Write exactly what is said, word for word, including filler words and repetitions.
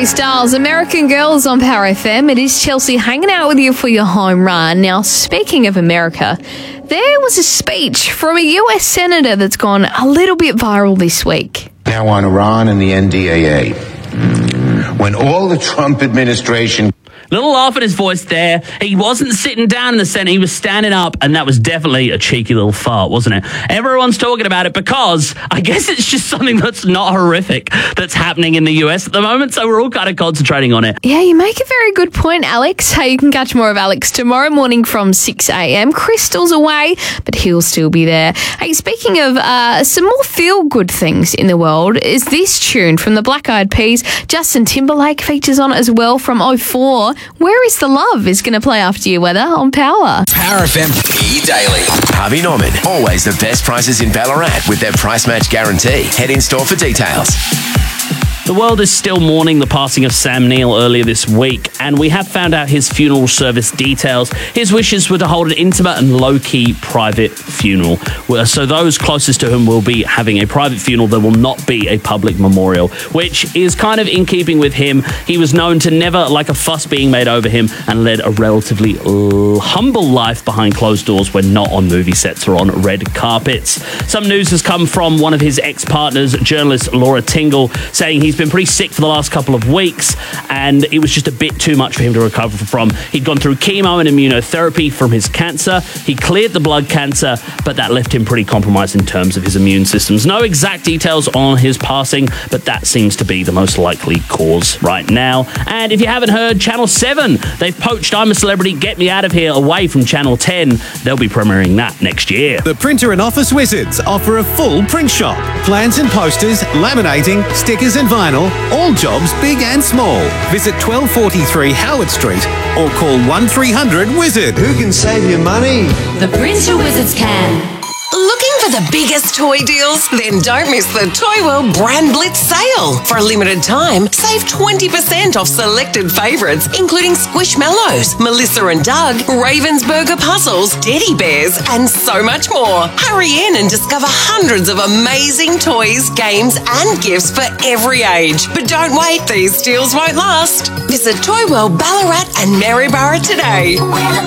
Harry Styles, American Girls on Power F M. It is Chelsea hanging out with you for your home run. Now, speaking of America, there was a speech from a U S senator that's gone a little bit viral this week. Now on Iran and the N D A A. When all the Trump administration... Little laugh in his voice there. He wasn't sitting down in the Senate. He was standing up, and that was definitely a cheeky little fart, wasn't it? Everyone's talking about it because I guess it's just something that's not horrific that's happening in the U S at the moment, so we're all kind of concentrating on it. Yeah, you make a very good point, Alex. Hey, you can catch more of Alex tomorrow morning from six a.m. Crystal's away, but he'll still be there. Hey, speaking of uh, some more feel-good things in the world, is this tune from the Black Eyed Peas. Justin Timberlake features on it as well from oh four. Where is the Love is going to play after you weather on Power. Power F M E-Daily. Harvey Norman. Always the best prices in Ballarat with their price match guarantee. Head in store for details. The world is still mourning the passing of Sam Neill earlier this week, and we have found out his funeral service details. His wishes were to hold an intimate and low-key private funeral. So those closest to him will be having a private funeral. There will not be a public memorial, which is kind of in keeping with him. He was known to never like a fuss being made over him and led a relatively uh, humble life behind closed doors when not on movie sets or on red carpets. Some news has come from one of his ex-partners, journalist Laura Tingle, saying he's been pretty sick for the last couple of weeks and it was just a bit too much for him to recover from. He'd gone through chemo and immunotherapy from his cancer. He cleared the blood cancer, but that left him pretty compromised in terms of his immune systems. No exact details on his passing, but that seems to be the most likely cause right now. And if you haven't heard, Channel seven, they've poached I'm a Celebrity, Get Me Out of Here away from Channel ten. They'll be premiering that next year. The Printer and Office Wizards offer a full print shop. Plans and posters, laminating, stickers and vinyl, all jobs big and small. Visit twelve forty-three Howard Street or call one three hundred wizard. Who can save you money? The Printer Wizards can. Looking for the biggest toy deals? Then don't miss the Toy World Brand Blitz sale. For a limited time, save twenty percent off selected favourites, including Squishmallows, Melissa and Doug, Ravensburger Puzzles, Teddy Bears, and so much more. Hurry in and discover hundreds of amazing toys, games, and gifts for every age. But don't wait, these deals won't last. Visit Toy World Ballarat and Maryborough today.